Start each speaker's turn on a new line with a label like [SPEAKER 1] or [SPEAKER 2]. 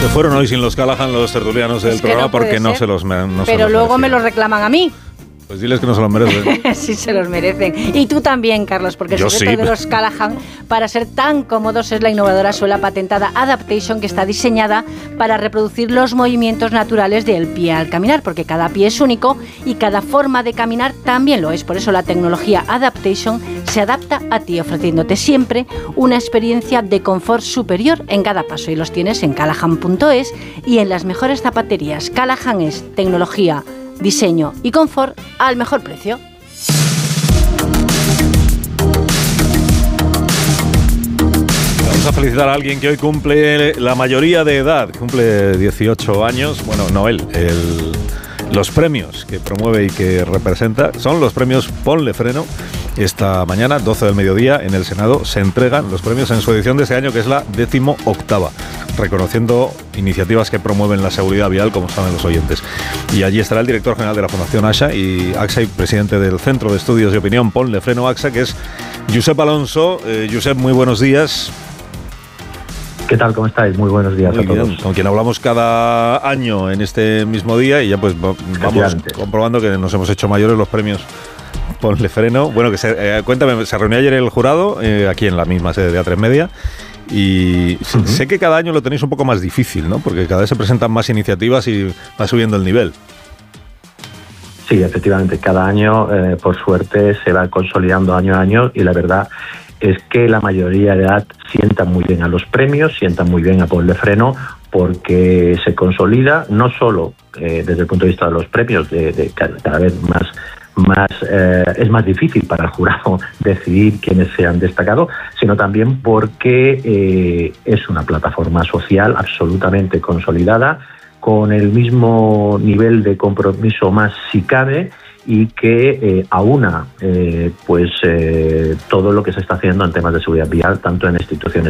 [SPEAKER 1] Se fueron hoy sin los Callahan los tertulianos del programa porque no se los merecen.
[SPEAKER 2] Pero luego me los reclaman a mí.
[SPEAKER 1] Pues diles que no se los merecen.
[SPEAKER 2] Sí, se los merecen. Y tú también, Carlos, porque el secreto de los Callahan para ser tan cómodos es la innovadora suela patentada Adaptation, que está diseñada para reproducir los movimientos naturales del pie al caminar, porque cada pie es único y cada forma de caminar también lo es. Por eso la tecnología Adaptation se adapta a ti, ofreciéndote siempre una experiencia de confort superior en cada paso. Y los tienes en callahan.es y en las mejores zapaterías. Callahan es tecnología, diseño y confort al mejor precio.
[SPEAKER 1] Vamos a felicitar a alguien que hoy cumple la mayoría de edad, cumple 18 años. Bueno, no él, los premios que promueve y que representa son los premios Ponle Freno. Esta mañana, 12 del mediodía, en el Senado se entregan los premios en su edición de este año, que es la 18ª, reconociendo iniciativas que promueven la seguridad vial, como saben los oyentes. Y allí estará el director general de la Fundación AXA y presidente del Centro de Estudios de Opinión Ponle Freno AXA, que es Josep Alonso. Josep, muy buenos días.
[SPEAKER 3] ¿Qué tal? ¿Cómo estáis? Muy buenos días a todos.
[SPEAKER 1] Con quien hablamos cada año en este mismo día y ya pues vamos comprobando que nos hemos hecho mayores los premios Ponle Freno. Bueno, cuéntame, se reunió ayer el jurado aquí en la misma sede de A3 Media y sé que cada año lo tenéis un poco más difícil, ¿no? Porque cada vez se presentan más iniciativas y va subiendo el nivel.
[SPEAKER 3] Sí, efectivamente, cada año por suerte se va consolidando año a año y la verdad es que la mayoría de edad sientan muy bien a los premios, sientan muy bien a Ponle Freno, porque se consolida no solo desde el punto de vista de los premios, de cada vez más es más difícil para el jurado decidir quiénes se han destacado, sino también porque es una plataforma social absolutamente consolidada, con el mismo nivel de compromiso más si cabe, y que aúna todo lo que se está haciendo en temas de seguridad vial, tanto en instituciones